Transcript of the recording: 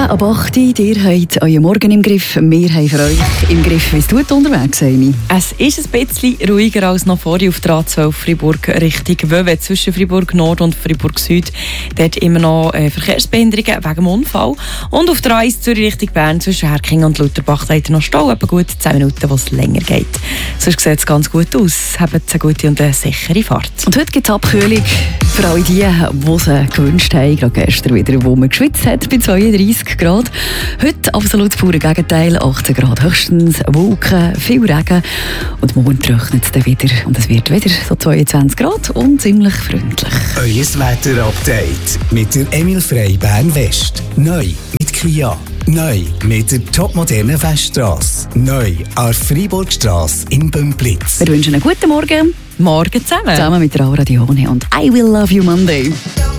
ab 8 Uhr. Ihr habt euren Morgen im Griff. Wir haben für euch im Griff. Wie es tut unterwegs, Amy? Es ist ein bisschen ruhiger als noch vorher auf der A12 Freiburg Richtung Wöwe. Zwischen Freiburg Nord und Freiburg Süd. Dort immer noch Verkehrsbehinderungen wegen dem Unfall. Und auf der A1 Zürich Richtung Bern zwischen Herking und Lutherbach seid ihr noch Stau. Etwa gut 10 Minuten, wo es länger geht. Sonst sieht es ganz gut aus. Habt eine gute und eine sichere Fahrt. Und heute gibt es Abkühlung für alle die sie gewünscht haben. Gerade gestern wieder, wo man geschwitzt hat bei 32 Grad. Heute absolut pure Gegenteil. 18 Grad höchstens, Wolken, viel Regen. Und morgen trocknet es dann wieder. Und es wird wieder so 22 Grad und ziemlich freundlich. Euer Wetter-Update mit der Emil Frey Bern West. Neu mit Kia. Neu mit der topmodernen Weststrasse. Neu an der Freiburgstrasse in Bümplitz. Wir wünschen einen guten Morgen. Morgen zusammen. Zusammen mit der Aura Dione und I Will Love You Monday.